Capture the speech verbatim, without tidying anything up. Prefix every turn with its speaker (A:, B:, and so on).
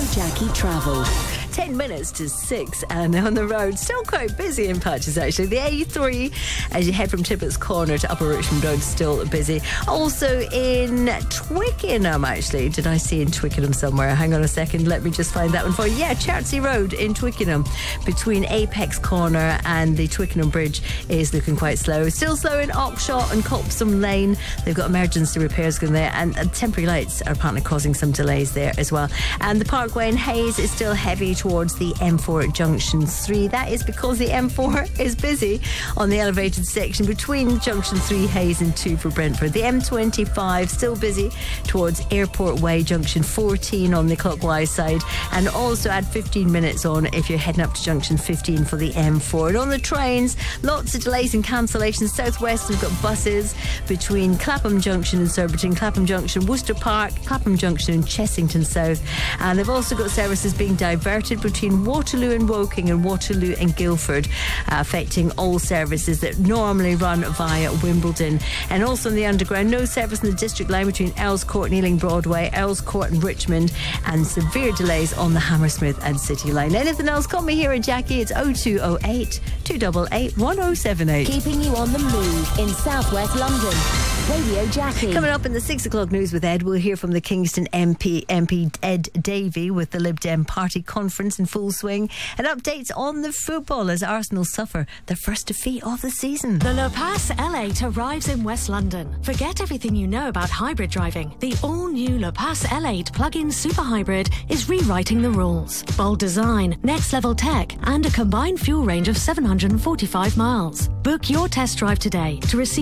A: Jackie Travel.
B: Ten minutes to six, and on the road, still quite busy in patches actually. The A three, as you head from Tippett's Corner to Upper Richmond Road, still busy. Also in Twickenham, actually. Did I see in Twickenham somewhere? Hang on a second, let me just find that one for you. Yeah, Chertsey Road in Twickenham, between Apex Corner and the Twickenham Bridge, is looking quite slow. Still slow in Oxshott and Colpsam Lane. They've got emergency repairs going there, and, and temporary lights are apparently causing some delays there as well. And the Parkway in Hayes is still heavy towards the M four at Junction three. That is because the M four is busy on the elevated section between Junction three, Hayes, and two for Brentford. The M twenty-five still busy towards Airport Way, Junction fourteen on the clockwise side, and also add fifteen minutes on if you're heading up to Junction fifteen for the M four. And on the trains, lots of delays and cancellations. Southwest have got buses between Clapham Junction and Surbiton, Clapham Junction, Worcester Park, Clapham Junction and Chessington South. And they've also got services being diverted between Waterloo and Woking and Waterloo and Guildford, uh, affecting all services that normally run via Wimbledon. And also in the Underground, no service in the District Line between Earls Court and Ealing Broadway, Earls Court and Richmond, and severe delays on the Hammersmith and City Line. Anything else, call me here at Jackie. It's oh two oh eight, two eight eight, one oh seven eight.
A: Keeping you on the move in southwest London. Radio Jackie.
B: Coming up in the six o'clock news with Ed, we'll hear from the Kingston M P, M P Ed Davey, with the Lib Dem party conference in full swing, and updates on the football as Arsenal suffer their first defeat of the season.
C: The Le Pass L eight arrives in West London. Forget everything you know about hybrid driving. The all-new Le Pass L eight plug-in super hybrid is rewriting the rules. Bold design, next-level tech, and a combined fuel range of seven hundred forty-five miles. Book your test drive today to receive